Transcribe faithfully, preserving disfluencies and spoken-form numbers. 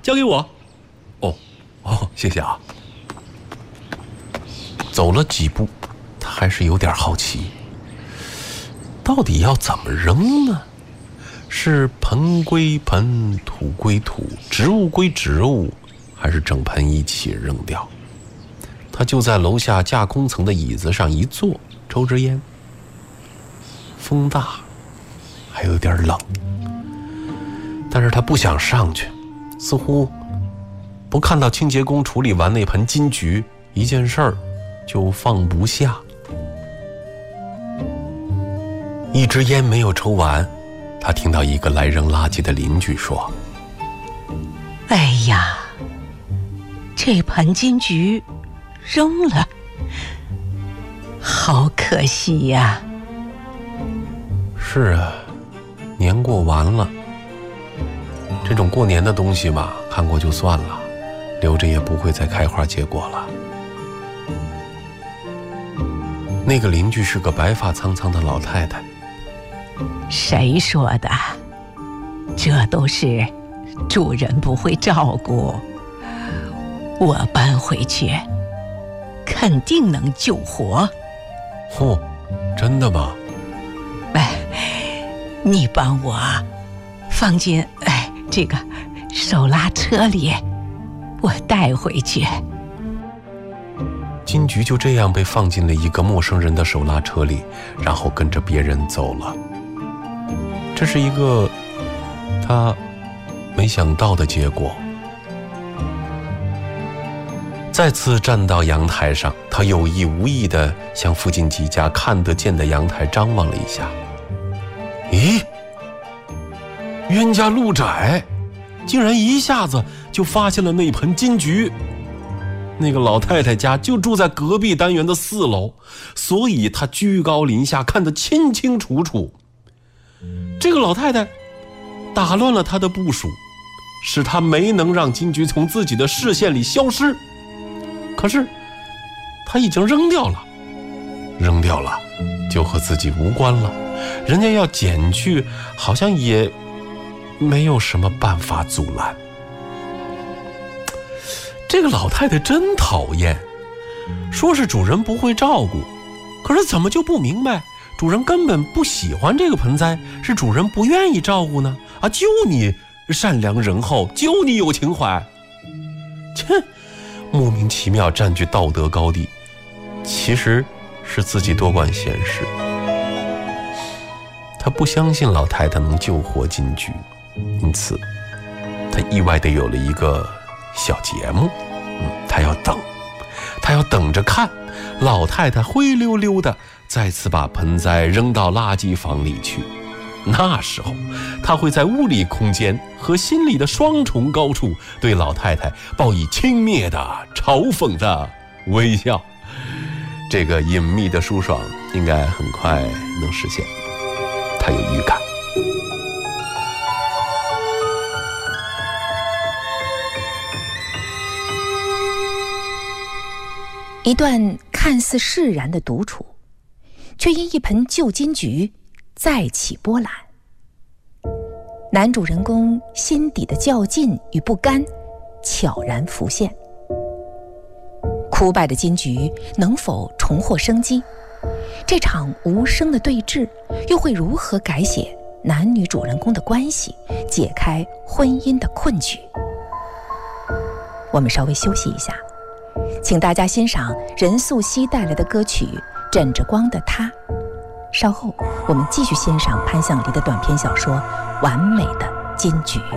交给我。哦，哦，谢谢啊。走了几步，他还是有点好奇，到底要怎么扔呢？是盆归盆，土归土，植物归植物，还是整盆一起扔掉？他就在楼下架空层的椅子上一坐，抽支烟。风大，还有点冷，但是他不想上去，似乎不看到清洁工处理完那盆金桔，一件事儿就放不下。一支烟没有抽完，他听到一个来扔垃圾的邻居说： 哎呀，这盆金桔扔了，好可惜呀。 是啊，年过完了，这种过年的东西嘛，看过就算了，留着也不会再开花结果了。那个邻居是个白发苍苍的老太太。 谁说的？这都是主人不会照顾，我搬回去肯定能救活。 嚯、哦，真的吗？ 哎，你帮我放进哎这个手拉车里，我带回去。 金桔就这样被放进了一个陌生人的手拉车里，然后跟着别人走了。这是一个他没想到的结果。再次站到阳台上，他有意无意地向附近几家看得见的阳台张望了一下。咦，冤家路窄，竟然一下子就发现了那盆金桔。那个老太太家就住在隔壁单元的四楼，所以他居高临下看得清清楚楚。这个老太太打乱了他的部署，使他没能让金桔从自己的视线里消失。可是他已经扔掉了，扔掉了就和自己无关了，人家要捡去好像也没有什么办法阻拦。这个老太太真讨厌，说是主人不会照顾，可是怎么就不明白主人根本不喜欢这个盆栽，是主人不愿意照顾呢？啊，就你善良仁厚，就你有情怀，切，莫名其妙占据道德高地，其实是自己多管闲事。他不相信老太太能救活金桔，因此他意外地有了一个小节目，嗯，他要等，他要等着看老太太灰溜溜的再次把盆栽扔到垃圾房里去。那时候他会在物理空间和心理的双重高处对老太太报以轻蔑的嘲讽的微笑。这个隐秘的舒爽应该很快能实现，他有预感。 一段看似释然的独处，却因一盆旧金桔再起波澜。男主人公心底的较劲与不甘悄然浮现。枯败的金桔能否重获生机？这场无声的对峙又会如何改写男女主人公的关系，解开婚姻的困局？我们稍微休息一下，请大家欣赏任素汐带来的歌曲《枕着光的她》。稍后我们继续欣赏潘向黎的短篇小说《完美的金桔》。